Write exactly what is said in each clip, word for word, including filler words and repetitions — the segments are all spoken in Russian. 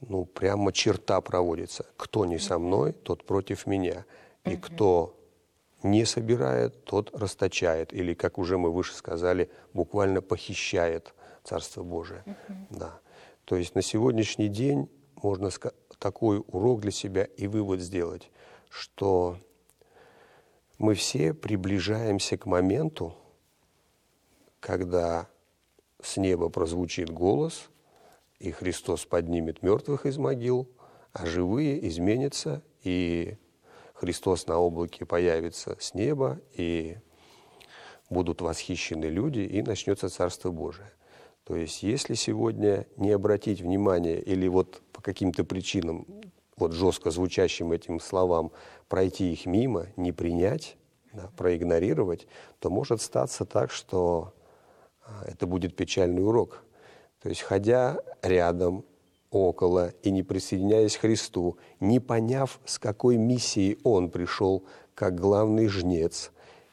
ну, прямо черта проводится. Кто не со мной, тот против меня. И кто не собирает, тот расточает. Или, как уже мы выше сказали, буквально похищает Царство Божие. Да. То есть на сегодняшний день можно такой урок для себя и вывод сделать, что мы все приближаемся к моменту, когда с неба прозвучит голос, и Христос поднимет мертвых из могил, а живые изменятся, и Христос на облаке появится с неба, и будут восхищены люди, и начнется Царство Божие. То есть, если сегодня не обратить внимание или вот по каким-то причинам, вот жестко звучащим этим словам, пройти их мимо, не принять, да, проигнорировать, то может статься так, что это будет печальный урок. То есть, ходя рядом, около и не присоединяясь к Христу, не поняв, с какой миссией Он пришел как главный жнец.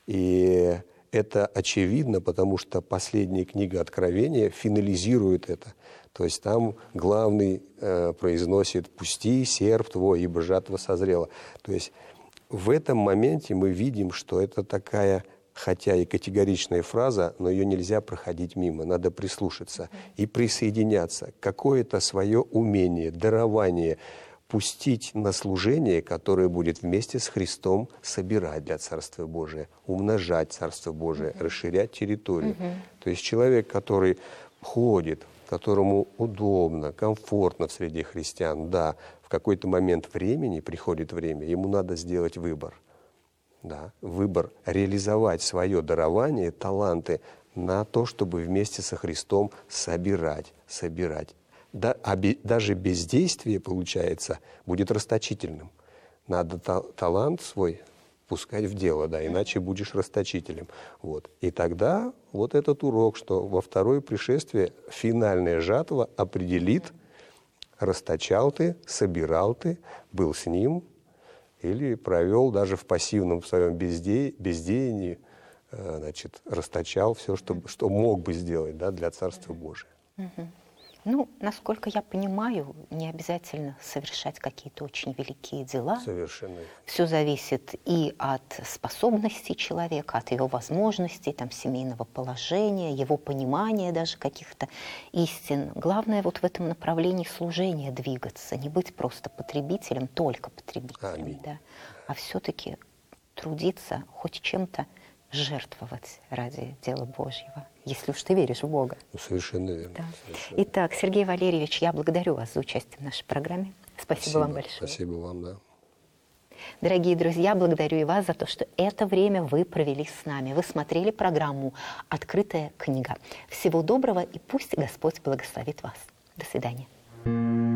И это очевидно, потому что последняя книга Откровения финализирует это. То есть там главный э, произносит «Пусти серп твой, ибо жатва созрела». То есть в этом моменте мы видим, что это такая, хотя и категоричная фраза, но ее нельзя проходить мимо, надо прислушаться и присоединяться. Какое-то свое умение, дарование пустить на служение, которое будет вместе с Христом собирать для Царства Божия, умножать Царство Божие, uh-huh. расширять территорию. Uh-huh. То есть человек, который ходит, которому удобно, комфортно в среде христиан, да, в какой-то момент времени, приходит время, ему надо сделать выбор. Да, выбор реализовать свое дарование, таланты на то, чтобы вместе со Христом собирать, собирать. Да, а бе, даже бездействие, получается, будет расточительным. Надо та, талант свой пускать в дело, да, иначе будешь расточителем. Вот. И тогда вот этот урок, что во второе пришествие финальная жатва определит, расточал ты, собирал ты, был с ним, или провел даже в пассивном своем безде... бездеянии, э, значит, расточал все, что, что мог бы сделать, да, для Царства Божия. Угу. Ну, насколько я понимаю, не обязательно совершать какие-то очень великие дела. Совершенно. Все зависит и от способностей человека, от его возможностей, там, семейного положения, его понимания даже каких-то истин. Главное вот в этом направлении служения двигаться, не быть просто потребителем, только потребителем, Аминь. Да, а все-таки трудиться, хоть чем-то жертвовать ради дела Божьего, если уж ты веришь в Бога. Ну, совершенно верно. Да. Совершенно. Итак, Сергей Валерьевич, я благодарю вас за участие в нашей программе. Спасибо, Спасибо вам большое. Спасибо вам, да. Дорогие друзья, благодарю и вас за то, что это время вы провели с нами. Вы смотрели программу «Открытая книга». Всего доброго, и пусть Господь благословит вас. До свидания.